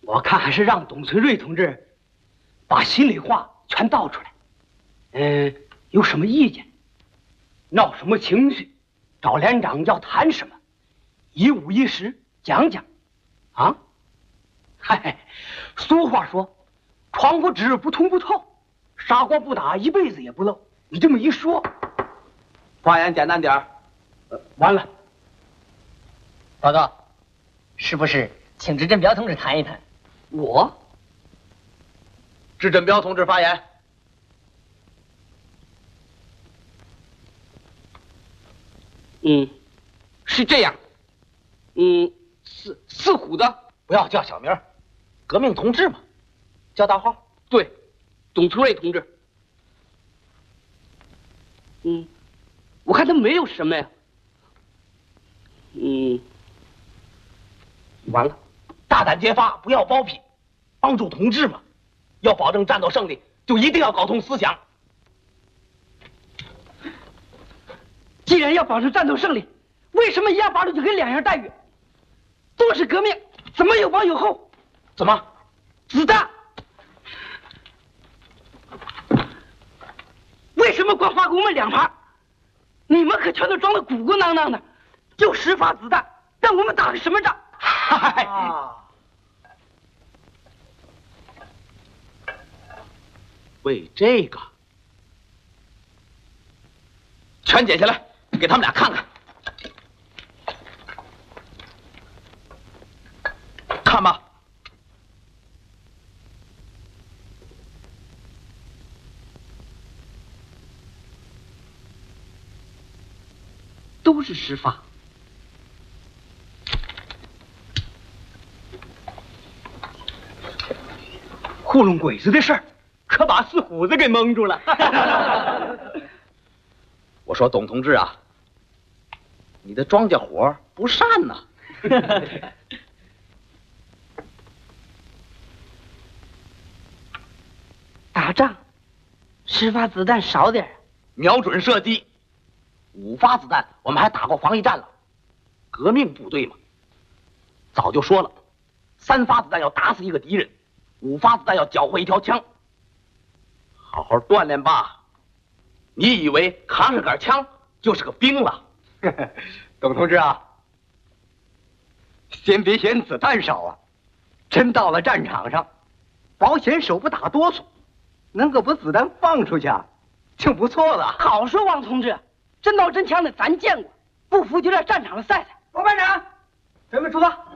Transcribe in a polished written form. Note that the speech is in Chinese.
我看还是让董存瑞同志把心里话全道出来。有什么意见？闹什么情绪？找连长要谈什么？一五一十讲讲。啊？嗨，俗话说，窗户纸不通不透，砂锅不打一辈子也不漏。你这么一说， 发言简单点儿。 完了。 报告，是不是请支振彪同志谈一谈？ 我？ 支振彪同志发言。 是这样。四虎的不要叫小名，革命同志嘛，叫大号。 对，董存瑞同志。我看他没有什么呀。 完了，大胆揭发，不要包庇，帮助同志嘛。要保证战斗胜利，就一定要搞通思想。 既然要保证战斗胜利，为什么128就给2样待遇？都是革命，怎么有保有后？ 怎么？ 子弹？为什么光发给我们2发？你们可全都装得鼓鼓囊囊的，就10发子弹，让我们打个什么仗？嗨！ 为这个，全剪下来，给他们俩看看。看吧， 都是10发。糊弄鬼子的事儿，可把四虎子给蒙住了。 我说董同志啊，你的庄稼活不善呐。 打仗，10发子弹少点， 瞄准射击，5发子弹我们还打过防疫战了。革命部队嘛，早就说了，3发子弹要打死一个敌人，5发子弹要缴获一条枪。好好锻炼吧。你以为扛着杆枪就是个兵了？ 董同志啊，先别嫌子弹少啊，真到了战场上，保险手不打哆嗦，能够把子弹放出去啊，就不错了。 好说，王同志，真刀真枪的咱见过，不服就在战场上赛赛。 王班长，准备出发。